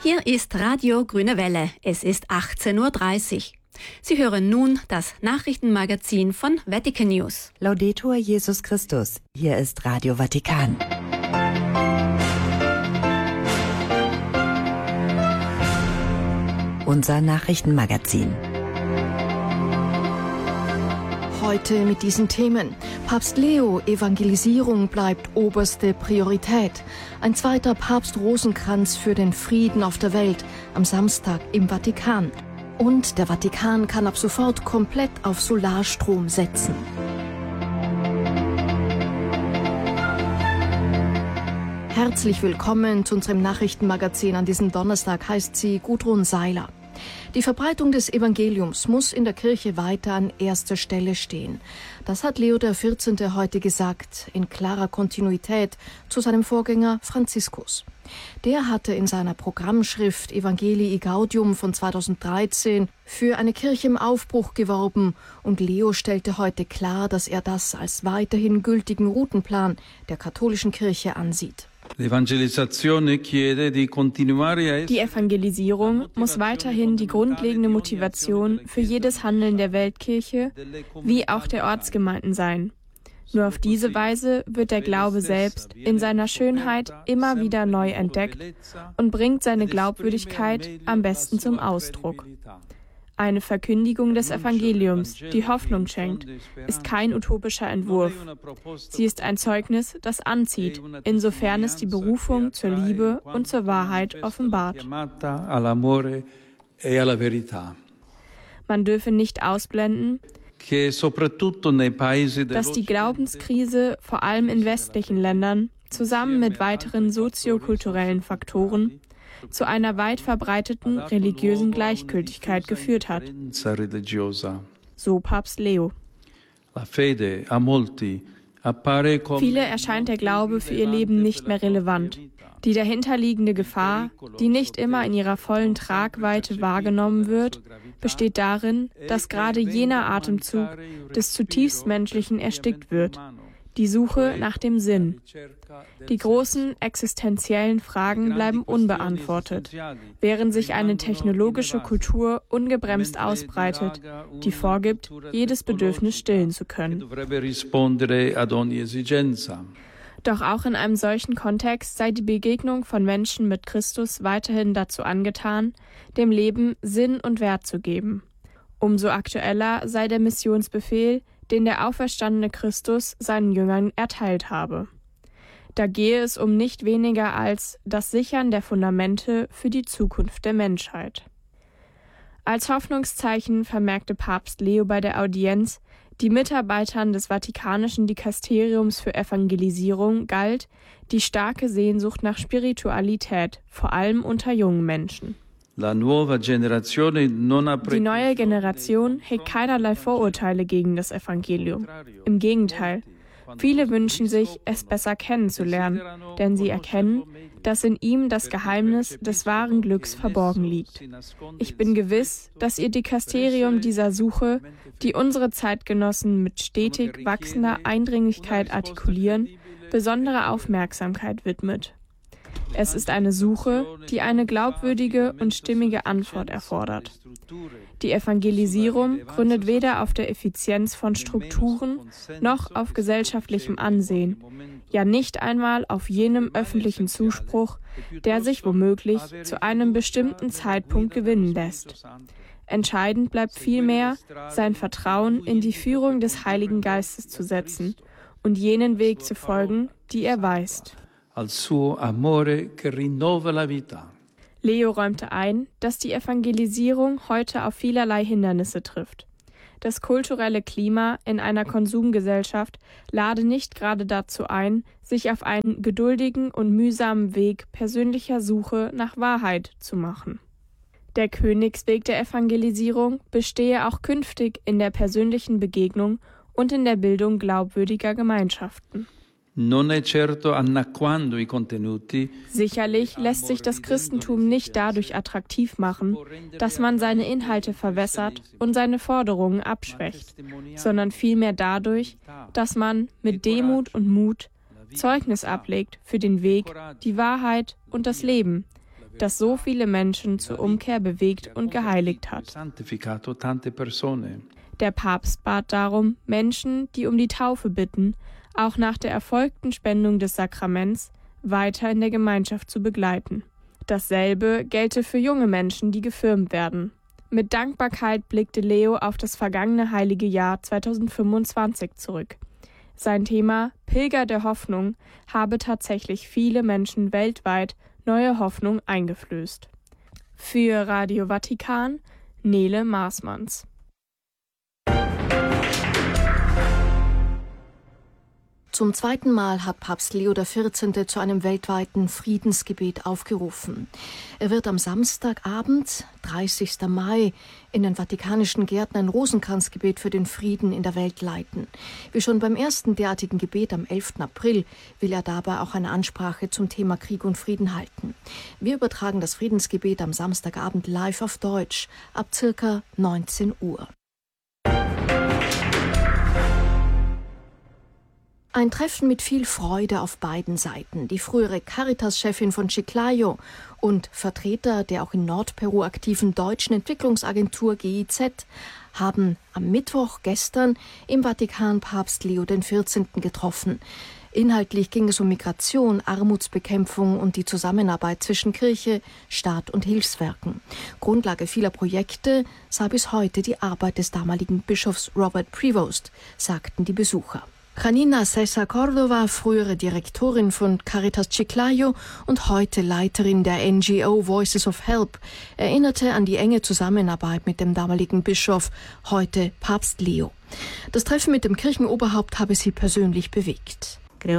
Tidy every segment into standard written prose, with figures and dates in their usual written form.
Hier ist Radio Grüne Welle. Es ist 18:30 Uhr. Sie hören nun das Nachrichtenmagazin von Vatican News. Laudetur Jesus Christus. Hier ist Radio Vatikan. Unser Nachrichtenmagazin. Heute mit diesen Themen. Papst Leo, Evangelisierung bleibt oberste Priorität. Ein zweiter Papst-Rosenkranz für den Frieden auf der Welt am Samstag im Vatikan. Und der Vatikan kann ab sofort komplett auf Solarstrom setzen. Herzlich willkommen zu unserem Nachrichtenmagazin. An diesem Donnerstag heißt sie Gudrun Seiler. Die Verbreitung des Evangeliums muss in der Kirche weiter an erster Stelle stehen. Das hat Leo XIV. Heute gesagt, in klarer Kontinuität zu seinem Vorgänger Franziskus. Der hatte in seiner Programmschrift Evangelii Gaudium von 2013 für eine Kirche im Aufbruch geworben und Leo stellte heute klar, dass er das als weiterhin gültigen Routenplan der katholischen Kirche ansieht. Die Evangelisierung muss weiterhin die grundlegende Motivation für jedes Handeln der Weltkirche wie auch der Ortsgemeinden sein. Nur auf diese Weise wird der Glaube selbst in seiner Schönheit immer wieder neu entdeckt und bringt seine Glaubwürdigkeit am besten zum Ausdruck. Eine Verkündigung des Evangeliums, die Hoffnung schenkt, ist kein utopischer Entwurf. Sie ist ein Zeugnis, das anzieht, insofern es die Berufung zur Liebe und zur Wahrheit offenbart. Man dürfe nicht ausblenden, dass die Glaubenskrise vor allem in westlichen Ländern zusammen mit weiteren soziokulturellen Faktoren zu einer weit verbreiteten religiösen Gleichgültigkeit geführt hat. So Papst Leo. Viele erscheint der Glaube für ihr Leben nicht mehr relevant. Die dahinterliegende Gefahr, die nicht immer in ihrer vollen Tragweite wahrgenommen wird, besteht darin, dass gerade jener Atemzug des zutiefst Menschlichen erstickt wird. Die Suche nach dem Sinn. Die großen existenziellen Fragen bleiben unbeantwortet, während sich eine technologische Kultur ungebremst ausbreitet, die vorgibt, jedes Bedürfnis stillen zu können. Doch auch in einem solchen Kontext sei die Begegnung von Menschen mit Christus weiterhin dazu angetan, dem Leben Sinn und Wert zu geben. Umso aktueller sei der Missionsbefehl, den der auferstandene Christus seinen Jüngern erteilt habe. Da gehe es um nicht weniger als das Sichern der Fundamente für die Zukunft der Menschheit. Als Hoffnungszeichen vermerkte Papst Leo bei der Audienz, die Mitarbeitern des Vatikanischen Dikasteriums für Evangelisierung galt die starke Sehnsucht nach Spiritualität, vor allem unter jungen Menschen. Die neue Generation hegt keinerlei Vorurteile gegen das Evangelium. Im Gegenteil, viele wünschen sich, es besser kennenzulernen, denn sie erkennen, dass in ihm das Geheimnis des wahren Glücks verborgen liegt. Ich bin gewiss, dass ihr Dikasterium dieser Suche, die unsere Zeitgenossen mit stetig wachsender Eindringlichkeit artikulieren, besondere Aufmerksamkeit widmet. Es ist eine Suche, die eine glaubwürdige und stimmige Antwort erfordert. Die Evangelisierung gründet weder auf der Effizienz von Strukturen noch auf gesellschaftlichem Ansehen, ja nicht einmal auf jenem öffentlichen Zuspruch, der sich womöglich zu einem bestimmten Zeitpunkt gewinnen lässt. Entscheidend bleibt vielmehr, sein Vertrauen in die Führung des Heiligen Geistes zu setzen und jenen Weg zu folgen, die er weist. Leo räumte ein, dass die Evangelisierung heute auf vielerlei Hindernisse trifft. Das kulturelle Klima in einer Konsumgesellschaft lade nicht gerade dazu ein, sich auf einen geduldigen und mühsamen Weg persönlicher Suche nach Wahrheit zu machen. Der Königsweg der Evangelisierung bestehe auch künftig in der persönlichen Begegnung und in der Bildung glaubwürdiger Gemeinschaften. Sicherlich lässt sich das Christentum nicht dadurch attraktiv machen, dass man seine Inhalte verwässert und seine Forderungen abschwächt, sondern vielmehr dadurch, dass man mit Demut und Mut Zeugnis ablegt für den Weg, die Wahrheit und das Leben, das so viele Menschen zur Umkehr bewegt und geheiligt hat. Der Papst bat darum, Menschen, die um die Taufe bitten, auch nach der erfolgten Spendung des Sakraments weiter in der Gemeinschaft zu begleiten. Dasselbe gelte für junge Menschen, die gefirmt werden. Mit Dankbarkeit blickte Leo auf das vergangene heilige Jahr 2025 zurück. Sein Thema Pilger der Hoffnung habe tatsächlich viele Menschen weltweit neue Hoffnung eingeflößt. Für Radio Vatikan, Nele Maßmanns. Zum zweiten Mal hat Papst Leo XIV. Zu einem weltweiten Friedensgebet aufgerufen. Er wird am Samstagabend, 30. Mai, in den vatikanischen Gärten ein Rosenkranzgebet für den Frieden in der Welt leiten. Wie schon beim ersten derartigen Gebet am 11. April will er dabei auch eine Ansprache zum Thema Krieg und Frieden halten. Wir übertragen das Friedensgebet am Samstagabend live auf Deutsch ab ca. 19 Uhr. Ein Treffen mit viel Freude auf beiden Seiten. Die frühere Caritas-Chefin von Chiclayo und Vertreter der auch in Nordperu aktiven deutschen Entwicklungsagentur GIZ haben am Mittwoch gestern im Vatikan Papst Leo XIV. Getroffen. Inhaltlich ging es um Migration, Armutsbekämpfung und die Zusammenarbeit zwischen Kirche, Staat und Hilfswerken. Grundlage vieler Projekte sei bis heute die Arbeit des damaligen Bischofs Robert Prevost, sagten die Besucher. Janina César Córdoba, frühere Direktorin von Caritas Chiclayo und heute Leiterin der NGO Voices of Help, erinnerte an die enge Zusammenarbeit mit dem damaligen Bischof, heute Papst Leo. Das Treffen mit dem Kirchenoberhaupt habe sie persönlich bewegt.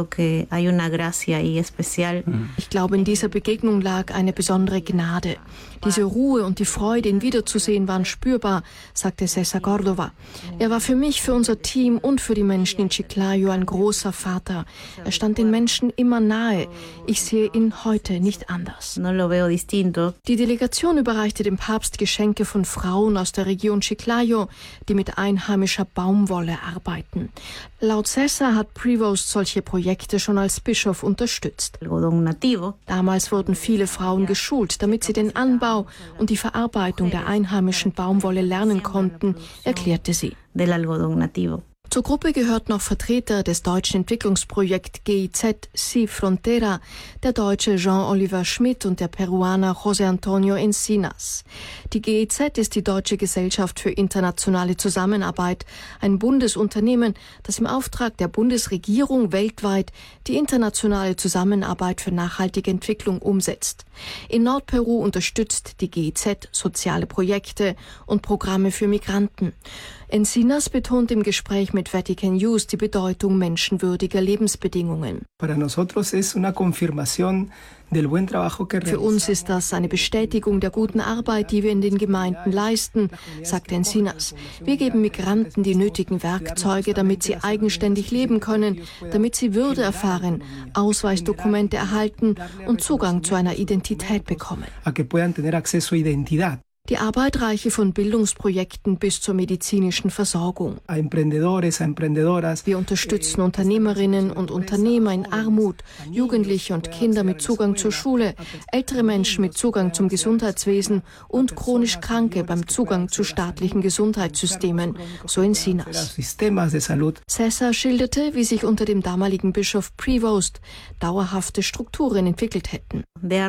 Ich glaube, in dieser Begegnung lag eine besondere Gnade. Diese Ruhe und die Freude, ihn wiederzusehen, waren spürbar, sagte César Córdoba. Er war für mich, für unser Team und für die Menschen in Chiclayo ein großer Vater. Er stand den Menschen immer nahe. Ich sehe ihn heute nicht anders. Die Delegation überreichte dem Papst Geschenke von Frauen aus der Region Chiclayo, die mit einheimischer Baumwolle arbeiten. Laut César hat Prevost solche Projekte schon als Bischof unterstützt. Damals wurden viele Frauen geschult, damit sie den Anbau und die Verarbeitung der einheimischen Baumwolle lernen konnten, erklärte sie. Zur Gruppe gehört noch Vertreter des deutschen Entwicklungsprojekts GIZ Sin Frontera, der Deutsche Jean-Oliver Schmidt und der Peruaner José Antonio Encinas. Die GIZ ist die Deutsche Gesellschaft für internationale Zusammenarbeit, ein Bundesunternehmen, das im Auftrag der Bundesregierung weltweit die internationale Zusammenarbeit für nachhaltige Entwicklung umsetzt. In Nordperu unterstützt die GIZ soziale Projekte und Programme für Migranten. Encinas betont im Gespräch mit Vatican News die Bedeutung menschenwürdiger Lebensbedingungen. Für uns ist das eine Bestätigung der guten Arbeit, die wir in den Gemeinden leisten, sagt Encinas. Wir geben Migranten die nötigen Werkzeuge, damit sie eigenständig leben können, damit sie Würde erfahren, Ausweisdokumente erhalten und Zugang zu einer Identität bekommen. Die Arbeit reiche von Bildungsprojekten bis zur medizinischen Versorgung. Wir unterstützen Unternehmerinnen und Unternehmer in Armut, Jugendliche und Kinder mit Zugang zur Schule, ältere Menschen mit Zugang zum Gesundheitswesen und chronisch Kranke beim Zugang zu staatlichen Gesundheitssystemen, so Encinas. César schilderte, wie sich unter dem damaligen Bischof Prevost dauerhafte Strukturen entwickelt hätten.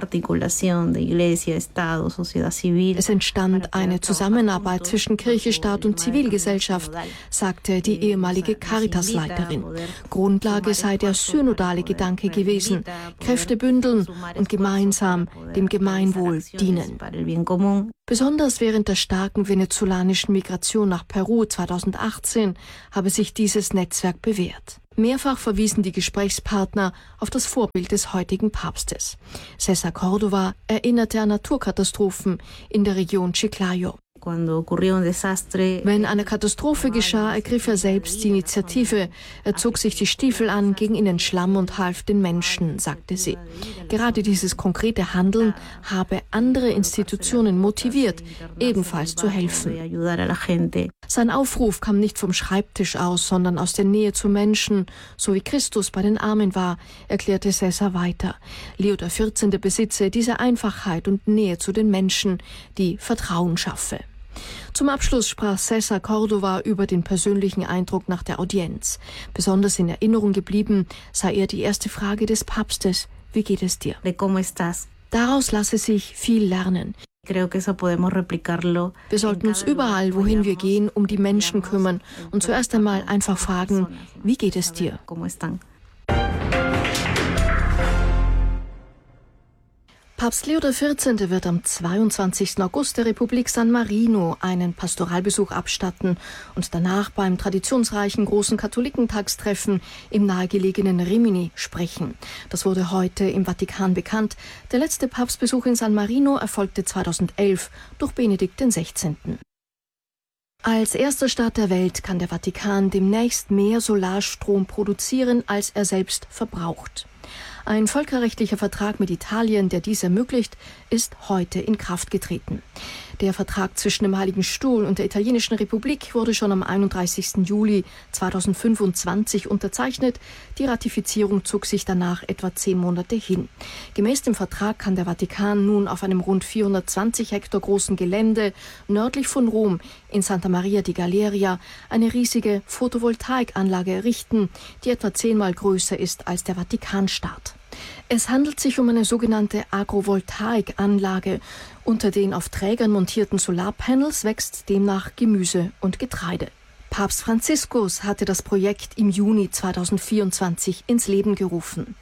Es entstand eine Zusammenarbeit zwischen Kirche, Staat und Zivilgesellschaft, sagte die ehemalige Caritas-Leiterin. Grundlage sei der synodale Gedanke gewesen, Kräfte bündeln und gemeinsam dem Gemeinwohl dienen. Besonders während der starken venezolanischen Migration nach Peru 2018 habe sich dieses Netzwerk bewährt. Mehrfach verwiesen die Gesprächspartner auf das Vorbild des heutigen Papstes. César Córdoba erinnerte an Naturkatastrophen in der Region Chiclayo. Wenn eine Katastrophe geschah, ergriff er selbst die Initiative. Er zog sich die Stiefel an, ging in den Schlamm und half den Menschen, sagte sie. Gerade dieses konkrete Handeln habe andere Institutionen motiviert, ebenfalls zu helfen. Sein Aufruf kam nicht vom Schreibtisch aus, sondern aus der Nähe zu Menschen, so wie Christus bei den Armen war, erklärte César weiter. Leo XIV. Besitze diese Einfachheit und Nähe zu den Menschen, die Vertrauen schaffe. Zum Abschluss sprach César Córdoba über den persönlichen Eindruck nach der Audienz. Besonders in Erinnerung geblieben sei er die erste Frage des Papstes: Wie geht es dir? Daraus lasse sich viel lernen. Wir sollten uns überall, wohin wir gehen, um die Menschen kümmern und zuerst einmal einfach fragen: Wie geht es dir? Papst Leo XIV. Wird am 22. August der Republik San Marino einen Pastoralbesuch abstatten und danach beim traditionsreichen großen Katholikentagstreffen im nahegelegenen Rimini sprechen. Das wurde heute im Vatikan bekannt. Der letzte Papstbesuch in San Marino erfolgte 2011 durch Benedikt XVI. Als erster Staat der Welt kann der Vatikan demnächst mehr Solarstrom produzieren, als er selbst verbraucht. Ein völkerrechtlicher Vertrag mit Italien, der dies ermöglicht, ist heute in Kraft getreten. Der Vertrag zwischen dem Heiligen Stuhl und der Italienischen Republik wurde schon am 31. Juli 2025 unterzeichnet. Die Ratifizierung zog sich danach etwa 10 Monate hin. Gemäß dem Vertrag kann der Vatikan nun auf einem rund 420 Hektar großen Gelände nördlich von Rom in Santa Maria di Galeria eine riesige Photovoltaikanlage errichten, die etwa 10-mal größer ist als der Vatikanstaat. Es handelt sich um eine sogenannte Agrovoltaikanlage. Unter den auf Trägern montierten Solarpanels wächst demnach Gemüse und Getreide. Papst Franziskus hatte das Projekt im Juni 2024 ins Leben gerufen.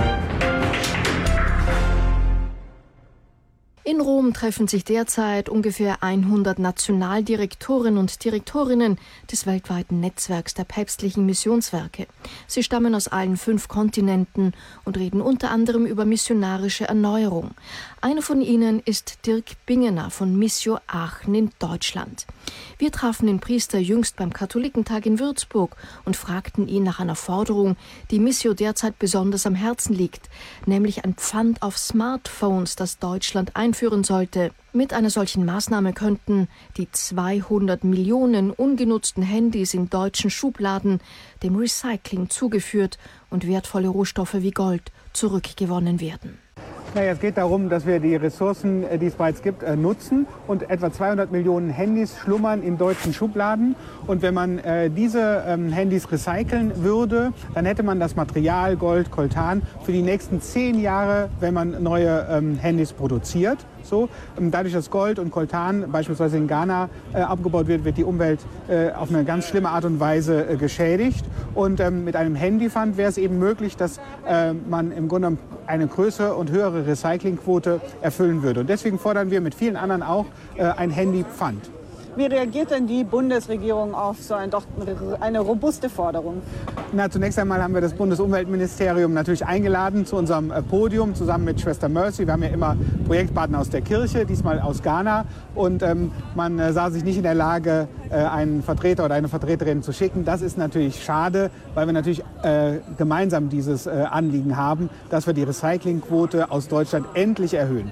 In Rom treffen sich derzeit ungefähr 100 Nationaldirektorinnen und Direktorinnen des weltweiten Netzwerks der päpstlichen Missionswerke. Sie stammen aus allen 5 Kontinenten und reden unter anderem über missionarische Erneuerung. Einer von ihnen ist Dirk Bingener von Missio Aachen in Deutschland. Wir trafen den Priester jüngst beim Katholikentag in Würzburg und fragten ihn nach einer Forderung, die Missio derzeit besonders am Herzen liegt, nämlich ein Pfand auf Smartphones, das Deutschland einführen sollte. Mit einer solchen Maßnahme könnten die 200 Millionen ungenutzten Handys in deutschen Schubladen dem Recycling zugeführt und wertvolle Rohstoffe wie Gold zurückgewonnen werden. Naja, es geht darum, dass wir die Ressourcen, die es bereits gibt, nutzen. Und etwa 200 Millionen Handys schlummern in deutschen Schubladen. Und wenn man diese Handys recyceln würde, dann hätte man das Material Gold, Coltan für die nächsten 10 Jahre, wenn man neue Handys produziert. So, dadurch, dass Gold und Coltan beispielsweise in Ghana abgebaut wird, wird die Umwelt auf eine ganz schlimme Art und Weise geschädigt. Und mit einem Handypfand wäre es eben möglich, dass man im Grunde eine größere und höhere Recyclingquote erfüllen würde. Und deswegen fordern wir mit vielen anderen auch ein Handypfand. Wie reagiert denn die Bundesregierung auf so eine robuste Forderung? Na, zunächst einmal haben wir das Bundesumweltministerium natürlich eingeladen zu unserem Podium zusammen mit Schwester Mercy. Wir haben ja immer Projektpartner aus der Kirche, diesmal aus Ghana. Und man sah sich nicht in der Lage, einen Vertreter oder eine Vertreterin zu schicken. Das ist natürlich schade, weil wir natürlich gemeinsam dieses Anliegen haben, dass wir die Recyclingquote aus Deutschland endlich erhöhen.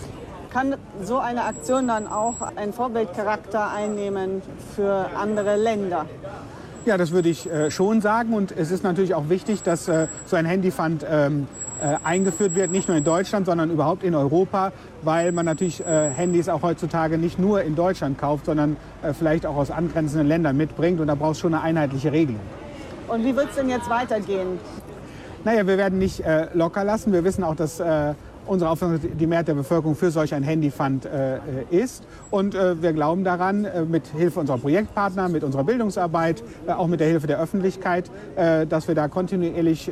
Kann so eine Aktion dann auch einen Vorbildcharakter einnehmen für andere Länder? Ja, das würde ich schon sagen. Und es ist natürlich auch wichtig, dass so ein Handypfand eingeführt wird, nicht nur in Deutschland, sondern überhaupt in Europa, weil man natürlich Handys auch heutzutage nicht nur in Deutschland kauft, sondern vielleicht auch aus angrenzenden Ländern mitbringt. Und da braucht es schon eine einheitliche Regelung. Und wie wird es denn jetzt weitergehen? Naja, wir werden nicht locker lassen. Wir wissen auch, dass unsere Auffassung die Mehrheit der Bevölkerung für solch ein Handypfand ist. Und wir glauben daran, mit Hilfe unserer Projektpartner, mit unserer Bildungsarbeit, auch mit der Hilfe der Öffentlichkeit, dass wir da kontinuierlich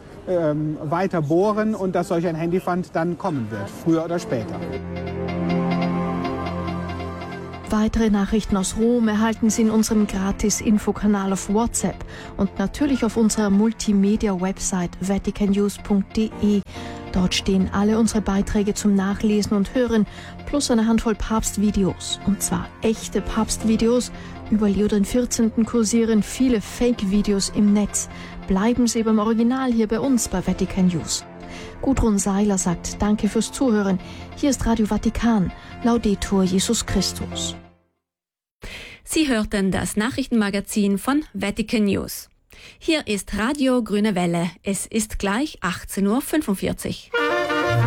weiter bohren und dass solch ein Handypfand dann kommen wird, früher oder später. Weitere Nachrichten aus Rom erhalten Sie in unserem Gratis-Infokanal auf WhatsApp und natürlich auf unserer Multimedia-Website vaticannews.de. Dort stehen alle unsere Beiträge zum Nachlesen und Hören, plus eine Handvoll Papstvideos. Und zwar echte Papstvideos. Über Leo XIV. Kursieren viele Fake-Videos im Netz. Bleiben Sie beim Original hier bei uns bei Vatican News. Gudrun Seiler sagt Danke fürs Zuhören. Hier ist Radio Vatikan. Laudetur Jesus Christus. Sie hörten das Nachrichtenmagazin von Vatican News. Hier ist Radio Grüne Welle. Es ist gleich 18:45 Uhr.